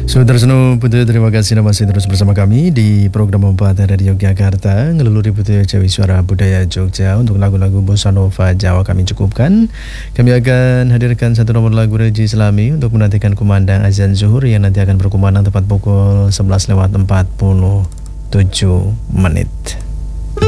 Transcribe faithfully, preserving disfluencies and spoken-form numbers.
Saudara Seno Putih, terima kasih dan masih terus bersama kami di program empat dari Yogyakarta. Ngeluluri Putih Jawi Suara Budaya Jogja. Untuk lagu-lagu Bossa Nova Jawa kami cukupkan. Kami akan hadirkan satu nomor lagu Reji Islami untuk menantikan kumandang azan zuhur yang nanti akan berkumandang tepat pukul sebelas lewat empat puluh tujuh menit.